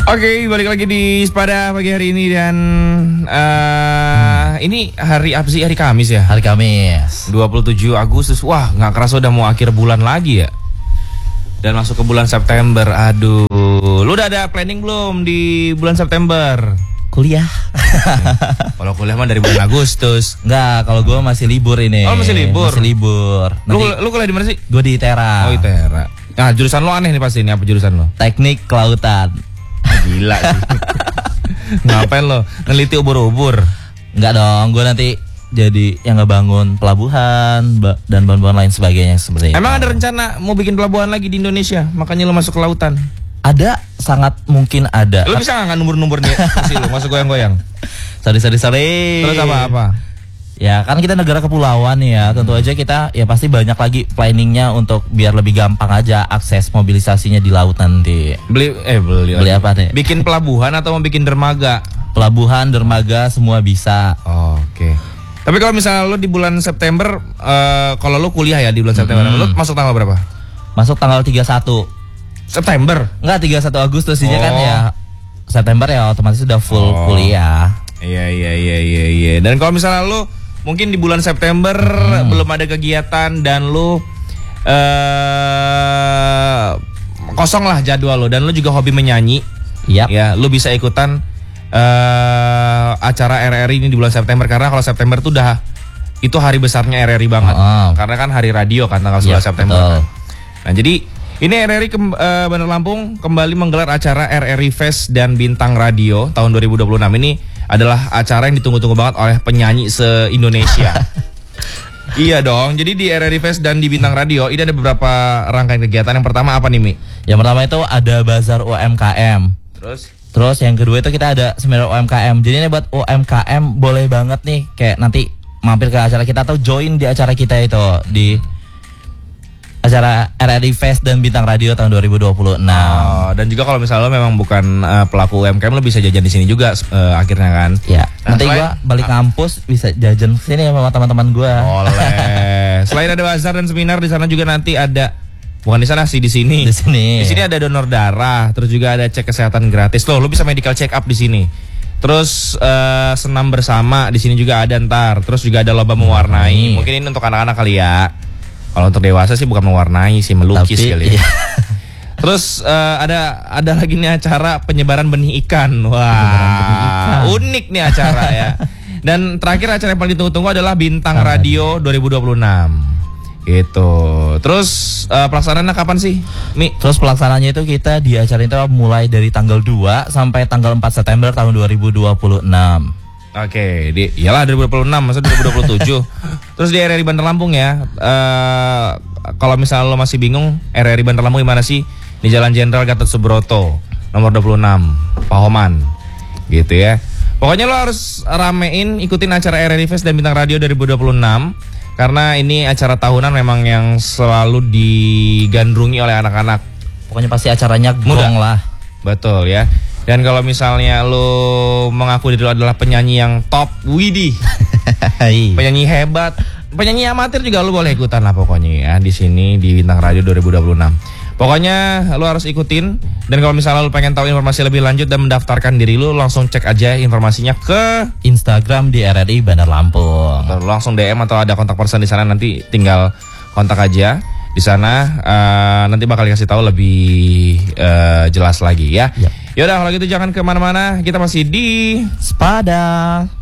Oke, balik lagi di Spada pagi hari ini dan ini hari apa sih? Hari Kamis ya? Hari Kamis 27 Agustus. Wah, nggak kerasa udah mau akhir bulan lagi ya. Dan masuk ke bulan September. Aduh, lu udah ada planning belum di bulan September? kuliah. Kalau kuliah mah dari bulan Agustus. Enggak, kalau gue masih libur ini. Oh, masih libur? Masih libur. Lu kuliah di mana sih? Gue di ITERA. Oh, ITERA. Nah, jurusan lo aneh nih pasti ini. Apa jurusan lo? Teknik kelautan. Gila sih. Ngapain lo? Neliti ubur-ubur? Enggak dong, gue nanti jadi yang ngebangun pelabuhan dan bahan-bahan lain sebagainya seperti itu. Emang ada rencana mau bikin pelabuhan lagi di Indonesia? Makanya lo masuk ke lautan? Ada, sangat mungkin ada. Lo bisa nggak numbur-numbur nih? Lo masuk goyang-goyang? Sorry. Terus apa? Ya kan kita negara kepulauan ya, tentu aja kita ya pasti banyak lagi planningnya untuk biar lebih gampang aja akses mobilisasinya di laut nanti. Beli apa nih? Bikin pelabuhan atau mau bikin dermaga? Pelabuhan, dermaga semua bisa. Oke. Tapi kalau misalnya lo di bulan September, kalau lo kuliah ya di bulan September, lo masuk tanggal berapa? Masuk tanggal 31 September? Enggak, 31 Agustus kan ya. September ya otomatis sudah full kuliah. Iya. Dan kalau misalnya lo mungkin di bulan September belum ada kegiatan dan lo kosong lah jadwal lo dan lo juga hobi menyanyi. Yep. Ya, lo bisa ikutan acara RRI ini di bulan September karena kalau September tuh udah itu hari besarnya RRI banget. Karena kan hari radio kan tanggal 11 September. Kan. Nah, jadi ini RRI Bandar Lampung kembali menggelar acara RRI Fest dan Bintang Radio tahun 2026. Ini adalah acara yang ditunggu-tunggu banget oleh penyanyi se-Indonesia. Iya dong. Jadi di RRI Fest dan di Bintang Radio ini ada beberapa rangkaian kegiatan. Yang pertama apa nih, Mi? Yang pertama itu ada bazar UMKM. Terus yang kedua itu kita ada seminar UMKM. Jadi ini buat UMKM boleh banget nih kayak nanti mampir ke acara kita atau join di acara kita itu di acara RRI Fest dan Bintang Radio tahun 2026. Dan juga kalau misalnya lo memang bukan pelaku UMKM, lo bisa jajan di sini juga akhirnya kan. Ya. Nanti gua balik kampus bisa jajan sini sama teman-teman gua. Boleh. Selain ada bazar dan seminar, di sana juga nanti ada, bukan di sana sih, di sini. Di sini ada donor darah, terus juga ada cek kesehatan gratis. Lo bisa medical check up di sini. Terus senam bersama di sini juga ada ntar. Terus juga ada lomba mewarnai. Mungkin ini untuk anak-anak kali ya. Kalau untuk dewasa sih bukan mewarnai sih, melukis kali ya. Terus ada lagi nih acara penyebaran benih ikan. Wah, unik nih acara ya. Dan terakhir acara yang paling ditunggu-tunggu adalah Bintang Radio 2026. Gitu. Terus pelaksanaannya kapan sih, Mi? Terus pelaksanaannya itu kita di acara itu mulai dari tanggal 2 sampai tanggal 4 September tahun 2026. Oke, iyalah 2026, masa 2027. Terus di RRI Bandar Lampung ya. Kalau misalnya lo masih bingung, RRI Bandar Lampung di mana sih? Di Jalan Jenderal Gatot Subroto, nomor 26, Pahoman. Gitu ya. Pokoknya lo harus ramein, ikutin acara RRI Fest dan Bintang Radio 2026 karena ini acara tahunan memang yang selalu digandrungi oleh anak-anak. Pokoknya pasti acaranya gong lah. Betul ya. Dan kalau misalnya lo mengaku diri lo adalah penyanyi yang top, widih, penyanyi hebat, penyanyi amatir juga lo boleh ikutan lah pokoknya ya di sini di Bintang Radio 2026. Pokoknya lo harus ikutin. Dan kalau misalnya lo pengen tahu informasi lebih lanjut dan mendaftarkan diri lo, langsung cek aja informasinya ke Instagram di RRI Bandar Lampung. Atau langsung DM atau ada kontak person di sana, nanti tinggal kontak aja. Di sana nanti bakal dikasih tahu lebih jelas lagi ya. Yaudah kalau gitu jangan kemana-mana, kita masih di Spada.